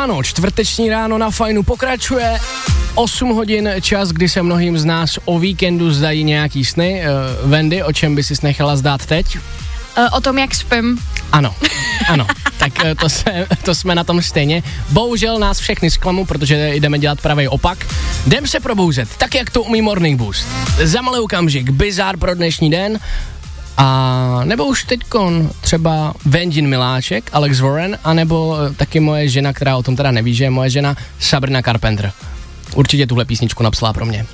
Ano, čtvrteční ráno na Fajnu pokračuje. 8 hodin, čas, kdy se mnohým z nás o víkendu zdají nějaký sny. Wendy, o čem by sis nechala zdát teď? O tom, jak spím. Ano, tak to jsme na tom stejně. Bohužel nás všechny zklamu, protože jdeme dělat pravý opak. Jdem se probouzet, tak jak to umí Morning Boost. Za malý okamžik, bizár pro dnešní den. A nebo už teďkon třeba Vendin miláček, Alex Warren, anebo taky moje žena, která o tom teda neví, že je moje žena, Sabrina Carpenter. Určitě tuhle písničku napsala pro mě.